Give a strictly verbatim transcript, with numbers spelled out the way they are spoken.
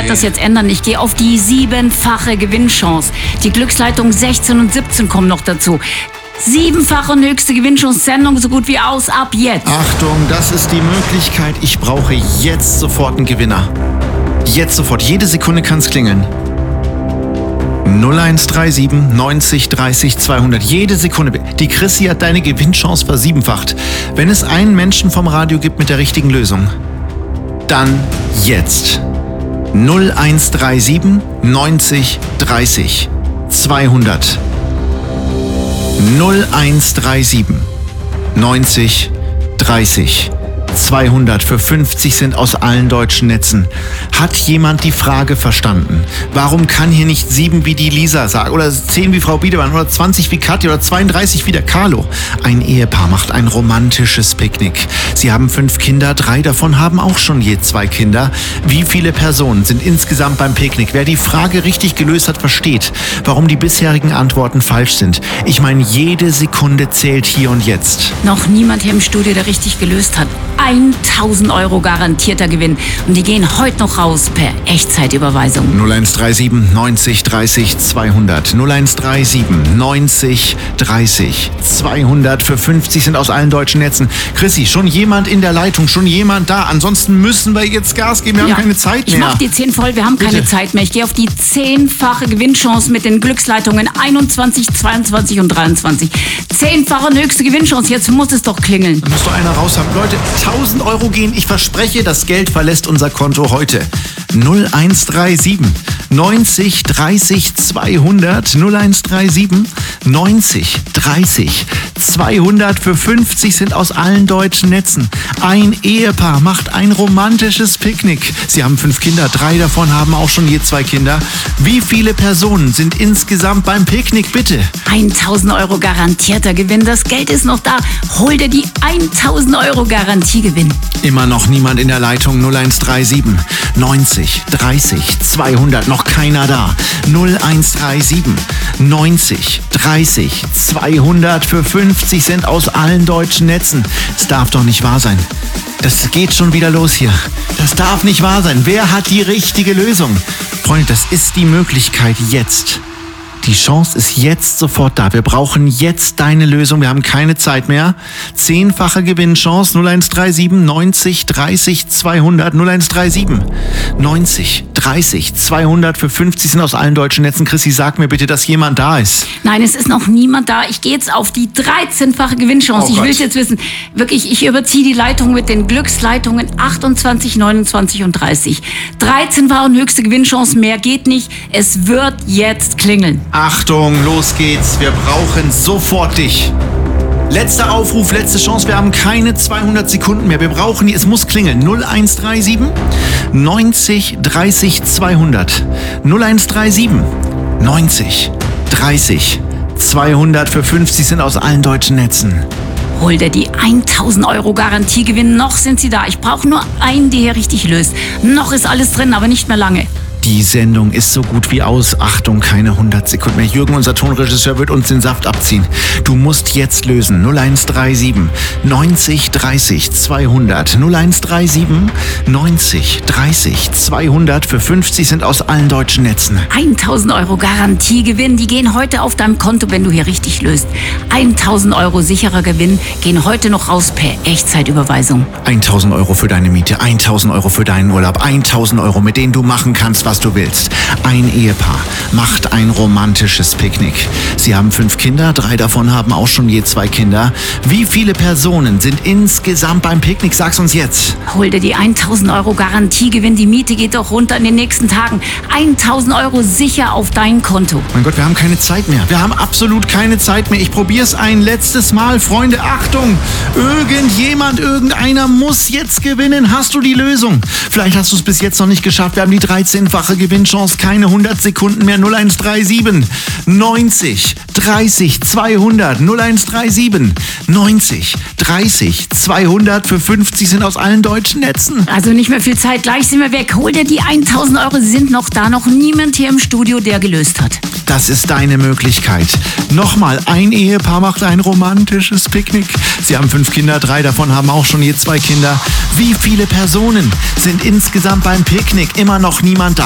werde das jetzt ändern. Ich gehe auf die siebenfache Gewinnchance. Die Glücksleitung sechzehn und siebzehn kommen noch dazu. Siebenfache und höchste Gewinnchance, Sendung so gut wie aus, ab jetzt. Achtung, das ist die Möglichkeit. Ich brauche jetzt sofort einen Gewinner. Jetzt sofort. Jede Sekunde kann es klingeln. null eins drei sieben neunzig dreißig zweihundert. Jede Sekunde. Die Chrissy hat deine Gewinnchance versiebenfacht. Wenn es einen Menschen vom Radio gibt mit der richtigen Lösung, dann jetzt. null eins drei sieben neunzig dreißig zweihundert. null eins drei sieben neunzig dreißig zweihundert für fünfzig Cent aus allen deutschen Netzen. Hat jemand die Frage verstanden? Warum kann hier nicht sieben wie die Lisa sagen oder zehn wie Frau Biedemann oder zwanzig wie Katja oder zweiunddreißig wie der Carlo? Ein Ehepaar macht ein romantisches Picknick. Sie haben fünf Kinder, drei davon haben auch schon je zwei Kinder. Wie viele Personen sind insgesamt beim Picknick? Wer die Frage richtig gelöst hat, versteht, warum die bisherigen Antworten falsch sind. Ich meine, jede Sekunde zählt hier und jetzt. Noch niemand hier im Studio, der richtig gelöst hat. tausend Euro garantierter Gewinn. Und die gehen heute noch raus per Echtzeitüberweisung. null eins drei sieben neunzig dreißig zweihundert. null eins drei sieben neunzig dreißig zweihundert für fünfzig Cent aus allen deutschen Netzen. Chrissy, schon jemand in der Leitung, schon jemand da. Ansonsten müssen wir jetzt Gas geben. Wir ja, haben keine Zeit mehr. Ich mach die zehn voll, wir haben Bitte. keine Zeit mehr. Ich gehe auf die zehnfache Gewinnchance mit den Glücksleitungen einundzwanzig, zweiundzwanzig und dreiundzwanzig. Zehnfache und höchste Gewinnchance. Jetzt muss es doch klingeln. Da muss doch einer raus haben. Leute, tausend Euro gehen. Ich verspreche, das Geld verlässt unser Konto heute. null eins drei sieben neunzig dreißig zweihundert. null eins drei sieben neunzig dreißig zweihundert für fünfzig Cent aus allen deutschen Netzen. Ein Ehepaar macht ein romantisches Picknick. Sie haben fünf Kinder, drei davon haben auch schon je zwei Kinder. Wie viele Personen sind insgesamt beim Picknick, bitte? tausend Euro garantierter Gewinn. Das Geld ist noch da. Hol dir die tausend Euro Garantiegewinn. Immer noch niemand in der Leitung. null eins drei sieben neunzig dreißig zweihundert. Noch keiner da. null eins drei sieben neunzig dreißig zweihundert für fünfzig Cent aus allen deutschen Netzen. Es darf doch nicht wahr sein. Das geht schon wieder los hier. Das darf nicht wahr sein. Wer hat die richtige Lösung? Freunde, das ist die Möglichkeit jetzt. Die Chance ist jetzt sofort da. Wir brauchen jetzt deine Lösung. Wir haben keine Zeit mehr. Zehnfache Gewinnchance. null eins drei sieben neunzig dreißig zweihundert. null eins drei sieben neunzig dreißig zweihundert für fünfzig Cent aus allen deutschen Netzen. Chrissy, sag mir bitte, dass jemand da ist. Nein, es ist noch niemand da. Ich gehe jetzt auf die dreizehnfache Gewinnchance. Oh ich will Gott. es jetzt wissen. Wirklich, ich überziehe die Leitung mit den Glücksleitungen achtundzwanzig, neunundzwanzig und dreißig. dreizehn war und höchste Gewinnchance. Mehr geht nicht. Es wird jetzt klingeln. Achtung, los geht's. Wir brauchen sofort dich. Letzter Aufruf, letzte Chance. Wir haben keine zweihundert Sekunden mehr. Wir brauchen die, es muss klingeln. null eins drei sieben neunzig dreißig zweihundert. null eins drei sieben neunzig dreißig zweihundert für fünfzig Cent aus allen deutschen Netzen. Hol dir die tausend Euro Garantiegewinn. Noch sind sie da. Ich brauche nur einen, der hier richtig löst. Noch ist alles drin, aber nicht mehr lange. Die Sendung ist so gut wie aus. Achtung, keine hundert Sekunden mehr. Jürgen, unser Tonregisseur, wird uns den Saft abziehen. Du musst jetzt lösen. null eins drei sieben neunzig dreißig zweihundert. null eins drei sieben neunzig dreißig zweihundert für fünfzig Cent aus allen deutschen Netzen. tausend Euro Garantiegewinn, die gehen heute auf deinem Konto, wenn du hier richtig löst. tausend Euro sicherer Gewinn gehen heute noch raus per Echtzeitüberweisung. tausend Euro für deine Miete, tausend Euro für deinen Urlaub, tausend Euro, mit denen du machen kannst, was du willst. Ein Ehepaar macht ein romantisches Picknick. Sie haben fünf Kinder, drei davon haben auch schon je zwei Kinder. Wie viele Personen sind insgesamt beim Picknick? Sag's uns jetzt. Hol dir die tausend Euro Garantiegewinn, die Miete geht doch runter in den nächsten Tagen. tausend Euro sicher auf dein Konto. Mein Gott, wir haben keine Zeit mehr. Wir haben absolut keine Zeit mehr. Ich probier's ein letztes Mal. Freunde, Achtung! Irgendjemand, irgendeiner muss jetzt gewinnen. Hast du die Lösung? Vielleicht hast du es bis jetzt noch nicht geschafft. Wir haben die dreizehnfache Gewinnchance. Keine hundert Sekunden mehr. null eins drei sieben neunzig dreißig zweihundert. null eins drei sieben neunzig dreißig zweihundert für fünfzig Cent aus allen deutschen Netzen. Also nicht mehr viel Zeit. Gleich sind wir weg. Hol dir die tausend Euro. Sie sind noch da. Noch niemand hier im Studio, der gelöst hat. Das ist deine Möglichkeit. Nochmal, ein Ehepaar macht ein romantisches Picknick. Sie haben fünf Kinder, drei davon haben auch schon je zwei Kinder. Wie viele Personen sind insgesamt beim Picknick? Immer noch niemand da.